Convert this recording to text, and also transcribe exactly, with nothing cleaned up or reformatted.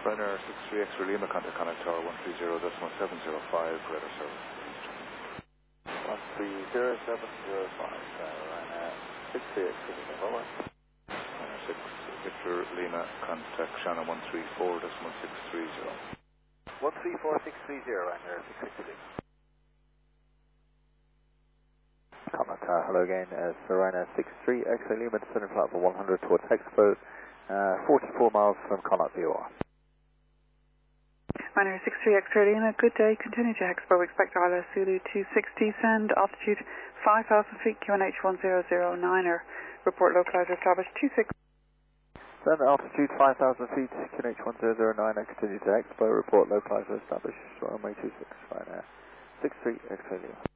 Runner six three X-ray Lima, contact Connect Tower one three zero decimal seven zero five, radar service. one three zero seven zero five, Runner six three X-ray Lima, over. Runner six Victor Lima, contact Shannon one three four decimal six three zero. one three four six three zero, Runner six X-ray Lima. Connect Tower, hello again, uh, Serena six three X-ray Lima, descending flight for one hundred towards Expo, uh, forty-four miles from Connaught V O R. Runner six three X-ray Lima, good day, continue to Expo, expect R L S Zulu two sixty, send altitude five thousand feet, Q N H one zero zero nine, or report localizer established two six. Send altitude five thousand feet, Q N H one zero zero nine, and continue to Expo, report localizer established, runway two six, right now, six three X-ray Lima.